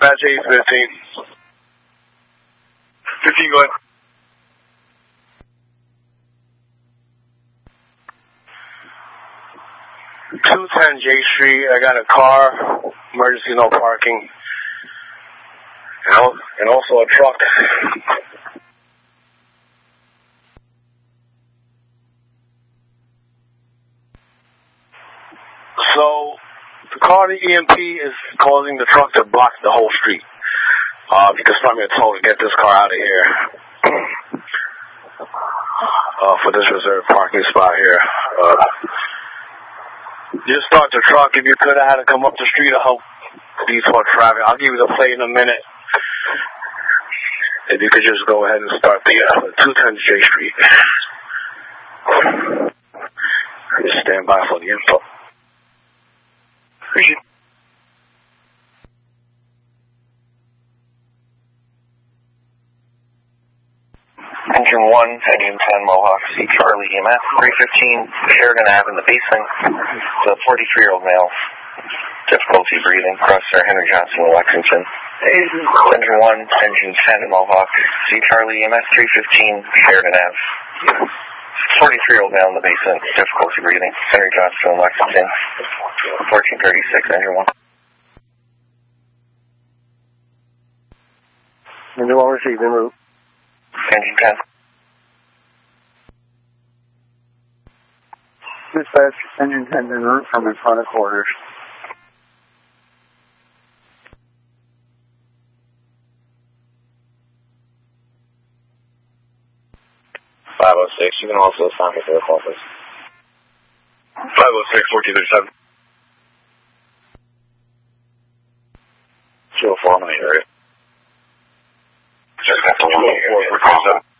Dispatch 815. 15, go ahead. 210 J Street, I got a car, emergency no parking, and also a truck. So, the car, the EMP, is causing the truck to block the whole street. If you can start me a tow to get this car out of here. For this reserved parking spot here. Just start the truck. If you could, I had to come up the street to help detour traffic. I'll give you the plate in a minute. If you could just go ahead and start the 210 J Street. Just stand by for the info. Appreciate it. Engine 1, Engine 10, Mohawk, C. Charlie, EMS, 315, Sheridan Ave in the basement. The 43-year-old male, difficulty breathing, Crosser, Henry Johnson, Lexington. Engine 1, Engine 10, Mohawk, C. Charlie, EMS, 315, Sheridan Ave. 43-year-old male in the basement, difficulty breathing, Henry Johnson, Lexington. 1436, Engine 1. Engine 1 received, en route. Engine 10. Dispatch, Engine 10 en route from in front of quarters. You can also assign me to the office. 506, 1437. 204 on the area. Just got the 104.